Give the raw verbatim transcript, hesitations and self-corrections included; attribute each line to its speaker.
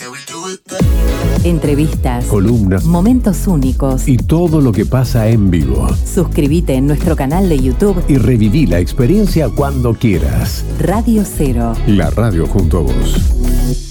Speaker 1: Entrevistas,
Speaker 2: columnas,
Speaker 1: momentos únicos
Speaker 2: y todo lo que pasa en vivo.
Speaker 1: Suscríbete en nuestro canal de YouTube
Speaker 2: Y reviví la experiencia cuando quieras.
Speaker 1: Radio Cero.
Speaker 2: La radio junto a vos.